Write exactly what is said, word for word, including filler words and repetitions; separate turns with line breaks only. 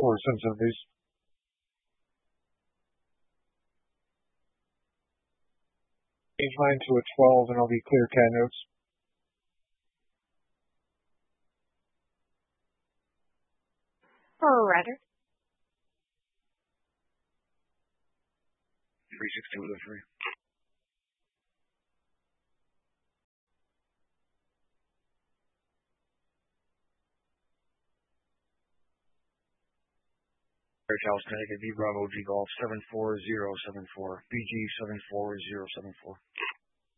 four, seven seven, please. Change mine to a twelve, and I'll be clear C A D notes.
For Ryder.
three six two oh three. Airtels Connecticut, V Bravo G Golf seven four zero seven four, B G seven four zero seven four.